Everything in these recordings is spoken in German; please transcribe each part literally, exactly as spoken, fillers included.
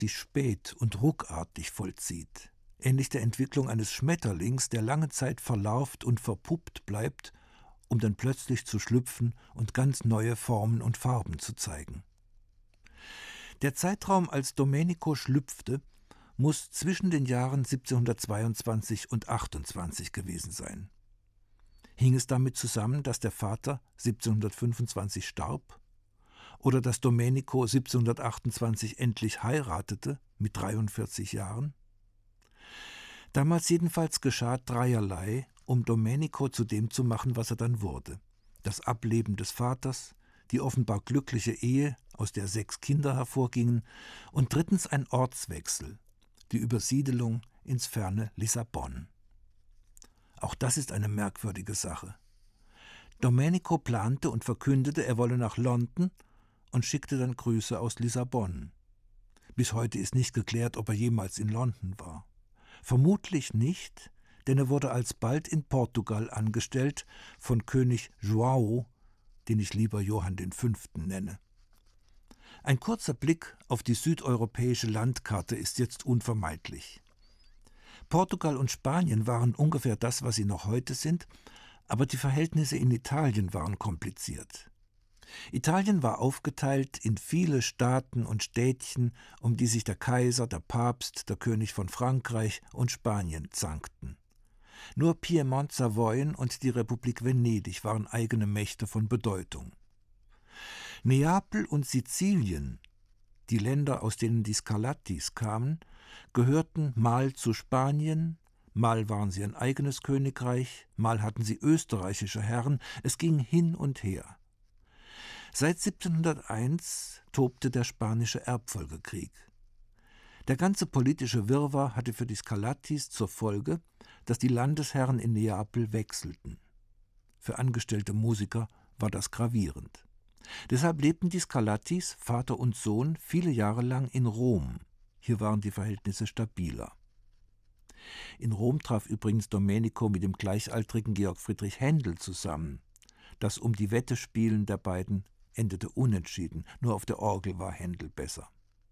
sich spät und ruckartig vollzieht, ähnlich der Entwicklung eines Schmetterlings, der lange Zeit verlarvt und verpuppt bleibt, um dann plötzlich zu schlüpfen und ganz neue Formen und Farben zu zeigen. Der Zeitraum, als Domenico schlüpfte, muss zwischen den Jahren siebzehnhundertzweiundzwanzig und achtundzwanzig gewesen sein. Hing es damit zusammen, dass der Vater siebzehnhundertfünfundzwanzig starb? Oder dass Domenico siebzehnhundertachtundzwanzig endlich heiratete, mit dreiundvierzig Jahren? Damals jedenfalls geschah dreierlei, um Domenico zu dem zu machen, was er dann wurde. Das Ableben des Vaters, die offenbar glückliche Ehe, aus der sechs Kinder hervorgingen, und drittens ein Ortswechsel, die Übersiedelung ins ferne Lissabon. Auch das ist eine merkwürdige Sache. Domenico plante und verkündete, er wolle nach London und schickte dann Grüße aus Lissabon. Bis heute ist nicht geklärt, ob er jemals in London war. Vermutlich nicht, denn er wurde alsbald in Portugal angestellt von König João, den ich lieber Johann den Fünften nenne. Ein kurzer Blick auf die südeuropäische Landkarte ist jetzt unvermeidlich. Portugal und Spanien waren ungefähr das, was sie noch heute sind, aber die Verhältnisse in Italien waren kompliziert. Italien war aufgeteilt in viele Staaten und Städtchen, um die sich der Kaiser, der Papst, der König von Frankreich und Spanien zankten. Nur Piemont, Savoyen und die Republik Venedig waren eigene Mächte von Bedeutung. Neapel und Sizilien, die Länder, aus denen die Scarlattis kamen, gehörten mal zu Spanien, mal waren sie ein eigenes Königreich, mal hatten sie österreichische Herren, es ging hin und her. Seit siebzehnhunderteins tobte der spanische Erbfolgekrieg. Der ganze politische Wirrwarr hatte für die Scarlattis zur Folge, dass die Landesherren in Neapel wechselten. Für angestellte Musiker war das gravierend. Deshalb lebten die Scarlattis, Vater und Sohn, viele Jahre lang in Rom. Hier waren die Verhältnisse stabiler. In Rom traf übrigens Domenico mit dem gleichaltrigen Georg Friedrich Händel zusammen. Das um die Wette spielen der beiden endete unentschieden, nur auf der Orgel war Händel besser.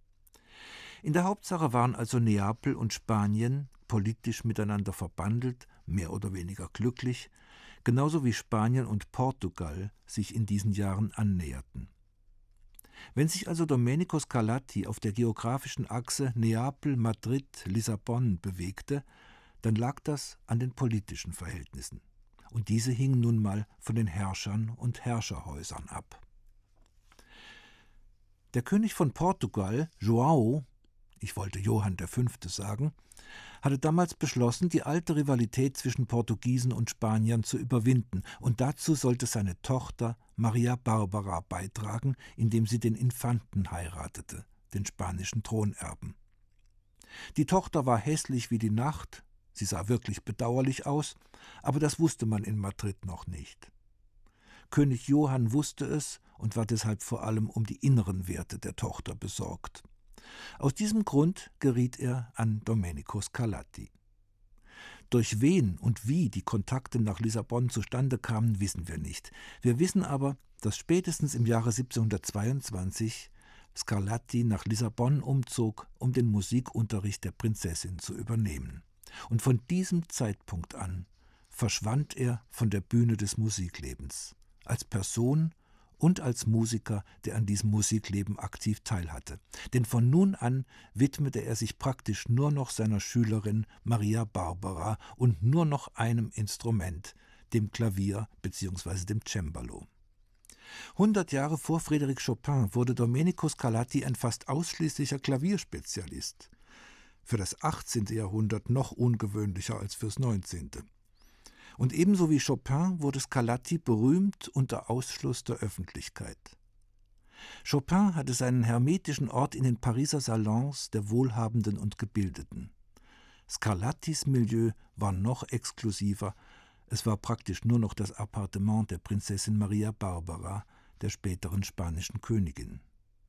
In der Hauptsache waren also Neapel und Spanien politisch miteinander verbandelt, mehr oder weniger glücklich, genauso wie Spanien und Portugal sich in diesen Jahren annäherten. Wenn sich also Domenico Scarlatti auf der geografischen Achse Neapel-Madrid-Lissabon bewegte, dann lag das an den politischen Verhältnissen. Und diese hingen nun mal von den Herrschern und Herrscherhäusern ab. Der König von Portugal, João, ich wollte Johann der Fünfte sagen, hatte damals beschlossen, die alte Rivalität zwischen Portugiesen und Spaniern zu überwinden, und dazu sollte seine Tochter Maria Barbara beitragen, indem sie den Infanten heiratete, den spanischen Thronerben. Die Tochter war hässlich wie die Nacht, sie sah wirklich bedauerlich aus, aber das wusste man in Madrid noch nicht. König Johann wusste es und war deshalb vor allem um die inneren Werte der Tochter besorgt. Aus diesem Grund geriet er an Domenico Scarlatti. Durch wen und wie die Kontakte nach Lissabon zustande kamen, wissen wir nicht. Wir wissen aber, dass spätestens im Jahre siebzehnhundertzweiundzwanzig Scarlatti nach Lissabon umzog, um den Musikunterricht der Prinzessin zu übernehmen. Und von diesem Zeitpunkt an verschwand er von der Bühne des Musiklebens, als Person und als Musiker, der an diesem Musikleben aktiv teilhatte. Denn von nun an widmete er sich praktisch nur noch seiner Schülerin Maria Barbara und nur noch einem Instrument, dem Klavier bzw. dem Cembalo. Hundert Jahre vor Frédéric Chopin wurde Domenico Scarlatti ein fast ausschließlicher Klavierspezialist. Für das achtzehnte Jahrhundert noch ungewöhnlicher als fürs neunzehnte. Und ebenso wie Chopin wurde Scarlatti berühmt unter Ausschluss der Öffentlichkeit. Chopin hatte seinen hermetischen Ort in den Pariser Salons der Wohlhabenden und Gebildeten. Scarlattis Milieu war noch exklusiver, es war praktisch nur noch das Appartement der Prinzessin Maria Barbara, der späteren spanischen Königin.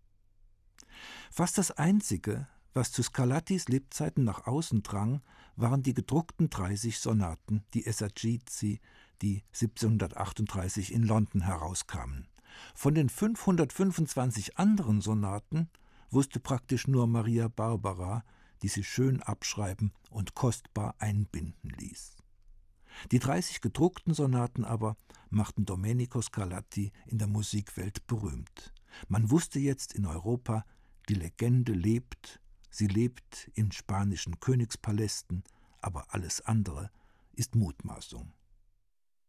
Fast das Einzige, was zu Scarlattis Lebzeiten nach außen drang, waren die gedruckten dreißig Sonaten, die Esergizi, die siebzehnhundertachtunddreißig in London herauskamen. Von den fünfhundertfünfundzwanzig anderen Sonaten wusste praktisch nur Maria Barbara, die sie schön abschreiben und kostbar einbinden ließ. Die dreißig gedruckten Sonaten aber machten Domenico Scarlatti in der Musikwelt berühmt. Man wusste jetzt in Europa, die Legende lebt, sie lebt in spanischen Königspalästen, aber alles andere ist Mutmaßung.